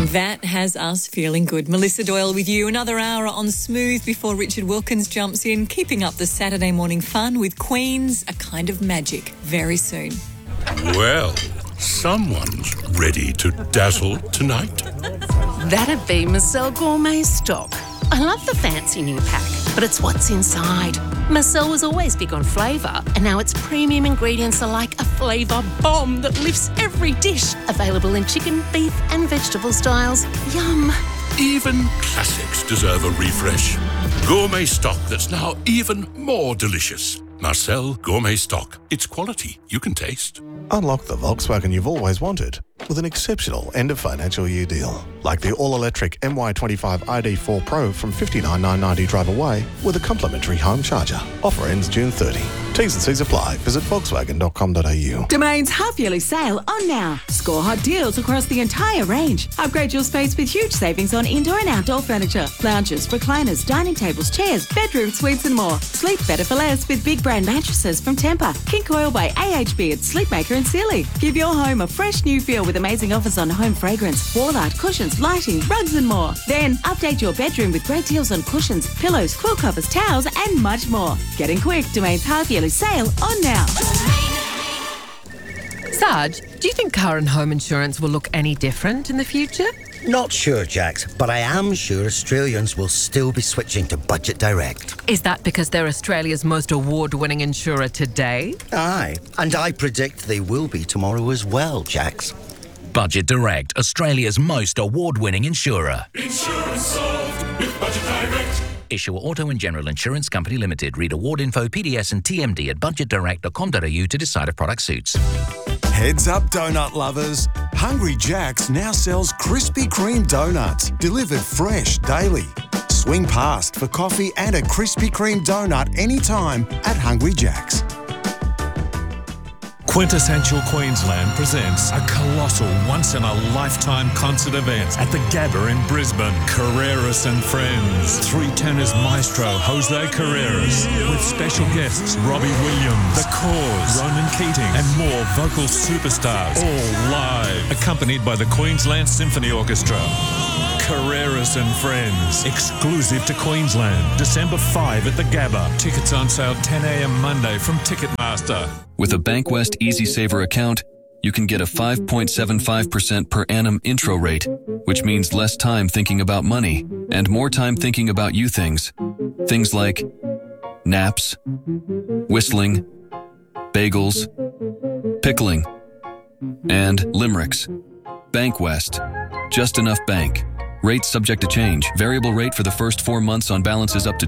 And that has us feeling good. Melissa Doyle with you. Another hour on Smooth before Richard Wilkins jumps in, keeping up the Saturday morning fun with Queen's A Kind of Magic very soon. Well, someone's ready to dazzle tonight. That'd be Marcel Gourmet Stock. I love the fancy new pack, but it's what's inside. Marcel was always big on flavour, and now its premium ingredients are like a flavour bomb that lifts every dish. Available in chicken, beef and vegetable styles. Yum. Even classics deserve a refresh. Gourmet stock that's now even more delicious. Marcel Gourmet Stock. It's quality you can taste. Unlock the Volkswagen you've always wanted with an exceptional end-of-financial-year deal. Like the all-electric MY25 ID4 Pro from $59,990 drive away with a complimentary home charger. Offer ends June 30. T's and C's apply. Visit volkswagen.com.au. Domain's half-yearly sale on now. Score hot deals across the entire range. Upgrade your space with huge savings on indoor and outdoor furniture. Lounges, recliners, dining tables, chairs, bedroom suites and more. Sleep better for less with big brand mattresses from Tempur, King Coil by AHB at Sleepmaker and Sealy. Give your home a fresh new feel with amazing offers on home fragrance, wall art, cushions, lighting, rugs and more. Then update your bedroom with great deals on cushions, pillows, quilt covers, towels and much more. Getting quick, Domain's half-yearly sale on now. Sarge, do you think car and home insurance will look any different in the future? Not sure, Jax, but I am sure Australians will still be switching to Budget Direct. Is that because they're Australia's most award-winning insurer today? Aye, and I predict they will be tomorrow as well, Jax. Budget Direct, Australia's most award-winning insurer. Insurance solved with Budget Direct. Issuer Auto and General Insurance Company Limited. Read award info, PDS and TMD at budgetdirect.com.au to decide if product suits. Heads up, donut lovers. Hungry Jack's now sells Krispy Kreme donuts, delivered fresh daily. Swing past for coffee and a Krispy Kreme donut anytime at Hungry Jack's. Quintessential Queensland presents a colossal once-in-a-lifetime concert event at the Gabba in Brisbane. Carreras and Friends. Three tenors maestro Jose Carreras with special guests Robbie Williams, The Cause, Ronan Keating and more vocal superstars, all live, accompanied by the Queensland Symphony Orchestra. Carreras and Friends, exclusive to Queensland, December 5 at the Gabba. Tickets on sale 10 a.m. Monday from Ticketmaster. With a Bankwest Easy Saver account, you can get a 5.75% per annum intro rate, which means less time thinking about money and more time thinking about you things. Things like naps, whistling, bagels, pickling, and limericks. Bankwest. Just enough bank. Rates subject to change. Variable rate for the first 4 months on balances up to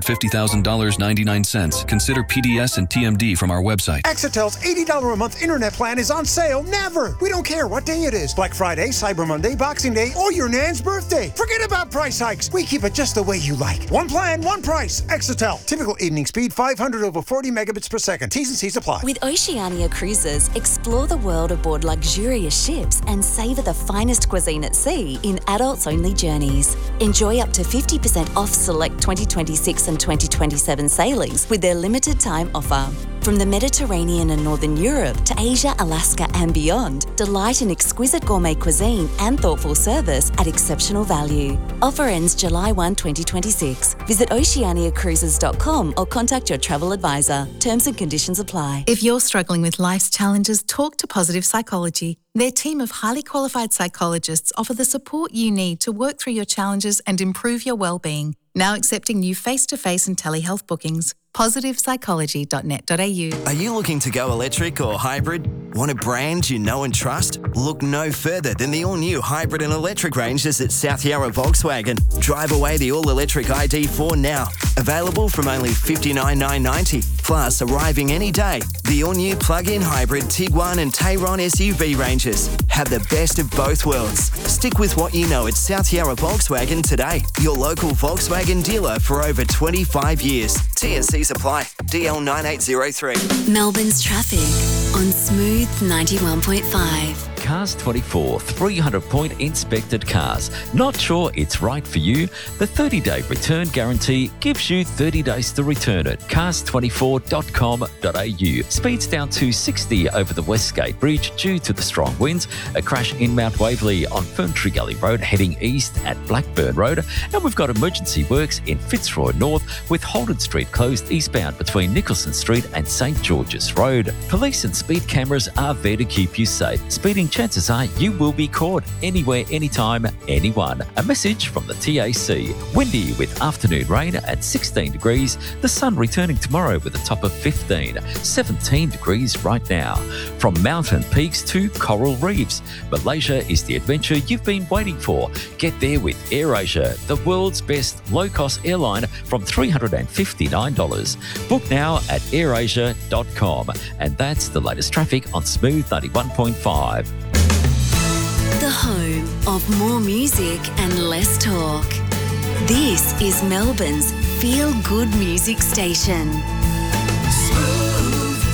$250,000.99. Consider PDS and TMD from our website. Exitel's $80 a month internet plan is on sale never. We don't care what day it is. Black Friday, Cyber Monday, Boxing Day, or your nan's birthday. Forget about price hikes. We keep it just the way you like. One plan, one price. Exitel. Typical evening speed 500 over 40 megabits per second. T's and C's apply. With Oceania Cruises, explore the world aboard luxurious ships and savour the finest cuisine at sea in adults-only journeys. Enjoy up to 50% off select 2026 and 2027 sailings with their limited time offer. From the Mediterranean and Northern Europe to Asia, Alaska and beyond, delight in exquisite gourmet cuisine and thoughtful service at exceptional value. Offer ends July 1, 2026. Visit oceaniacruises.com or contact your travel advisor. Terms and conditions apply. If you're struggling with life's challenges, talk to Positive Psychology. Their team of highly qualified psychologists offer the support you need to work through your challenges and improve your well-being. Now accepting new face-to-face and telehealth bookings. PositivePsychology.net.au. Are you looking to go electric or hybrid? Want a brand you know and trust? Look no further than the all-new hybrid and electric ranges at South Yarra Volkswagen. Drive away the all-electric ID4 now. Available from only $59,990. Plus, arriving any day, the all-new plug-in hybrid Tiguan and Tayron SUV ranges. Have the best of both worlds. Stick with what you know at South Yarra Volkswagen today. Your local Volkswagen dealer for over 25 years. T&C's apply. DL 9803. Melbourne's traffic on Smooth 91.5. Cars24 300-point inspected cars. Not sure it's right for you? The 30-day return guarantee gives you 30 days to return it. Cars24.com.au. Speeds down to 60 over the Westgate Bridge due to the strong winds. A crash in Mount Waverley on Ferntree Gully Road heading east at Blackburn Road. And we've got emergency works in Fitzroy North with Holden Street closed eastbound between Nicholson Street and St George's Road. Police and speed cameras are there to keep you safe. Speeding, chances are you will be caught anywhere, anytime, anyone. A message from the TAC. Windy with afternoon rain at 16 degrees. The sun returning tomorrow with a top of 15. 17 degrees right now. From mountain peaks to coral reefs, Malaysia is the adventure you've been waiting for. Get there with AirAsia, the world's best low-cost airline from $359. Book now at airasia.com. And that's the latest traffic on Smooth 91.5. The home of more music and less talk. This is Melbourne's feel-good music station. Smooth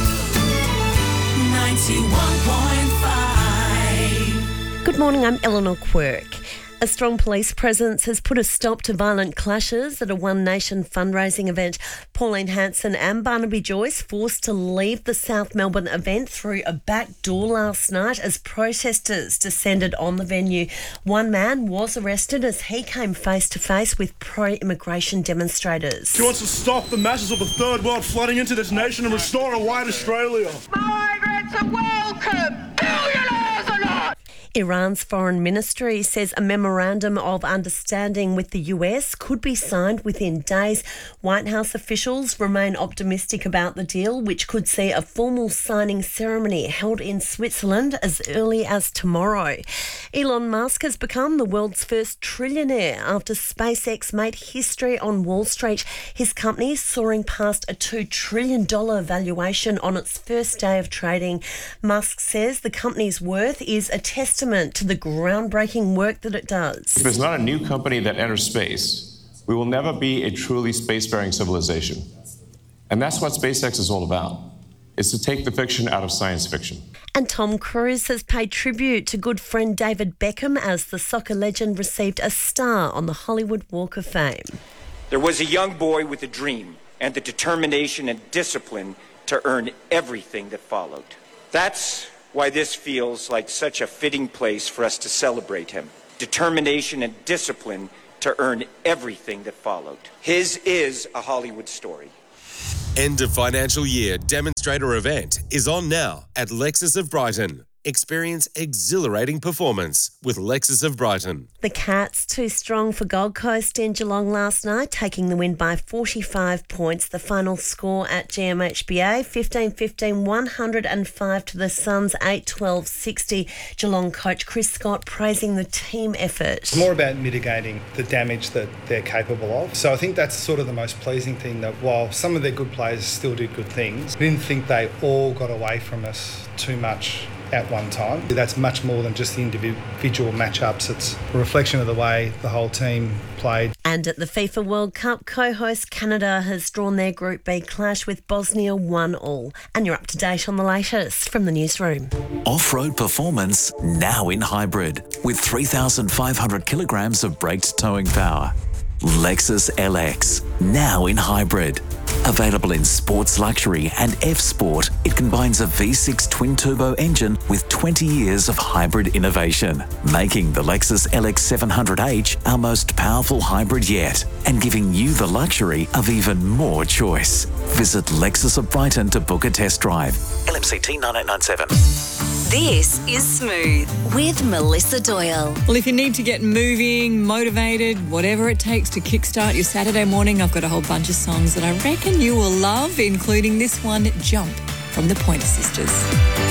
91.5. Good morning, I'm Eleanor Quirk. A strong police presence has put a stop to violent clashes at a One Nation fundraising event. Pauline Hanson and Barnaby Joyce forced to leave the South Melbourne event through a back door last night as protesters descended on the venue. One man was arrested as he came face to face with pro-immigration demonstrators. She wants to stop the masses of the third world flooding into this nation and restore a white Australia. Migrants are welcome, billionaires are not. Iran's foreign ministry says a memorandum of understanding with the US could be signed within days. White House officials remain optimistic about the deal, which could see a formal signing ceremony held in Switzerland as early as tomorrow. Elon Musk has become the world's first trillionaire after SpaceX made history on Wall Street. His company soaring past a $2 trillion valuation on its first day of trading. Musk says the company's worth is a testament to the groundbreaking work that it does. If there's not a new company that enters space, we will never be a truly spacefaring civilization. And that's what SpaceX is all about, is to take the fiction out of science fiction. And Tom Cruise has paid tribute to good friend David Beckham as the soccer legend received a star on the Hollywood Walk of Fame. There was a young boy with a dream and the determination and discipline to earn everything that followed. That's why this feels like such a fitting place for us to celebrate him. Determination and discipline to earn everything that followed. His is a Hollywood story. End of financial year demonstrator event is on now at Lexus of Brighton. Experience exhilarating performance with Lexus of Brighton. The Cats too strong for Gold Coast in Geelong last night, taking the win by 45 points. The final score at GMHBA, 15-15, 105 to the Suns, 8-12, 60. Geelong coach Chris Scott praising the team effort. It's more about mitigating the damage that they're capable of. So I think that's sort of the most pleasing thing, that while some of their good players still did good things, I didn't think they all got away from us too much at one time. That's much more than just the individual matchups. It's a reflection of the way the whole team played. And at the FIFA World Cup, co-host Canada has drawn their Group B clash with Bosnia 1-1. And you're up to date on the latest from the newsroom. Off-road performance now in hybrid with 3,500 kilograms of braked towing power. Lexus LX, now in hybrid. Available in Sports Luxury and F-Sport, it combines a V6 twin-turbo engine with 20 years of hybrid innovation, making the Lexus LX 700H our most powerful hybrid yet, and giving you the luxury of even more choice. Visit Lexus of Brighton to book a test drive. LMCT 9897. This is Smooth with Melissa Doyle. Well, if you need to get moving, motivated, whatever it takes to kickstart your Saturday morning, I've got a whole bunch of songs that I reckon you will love, including this one, Jump, from the Pointer Sisters.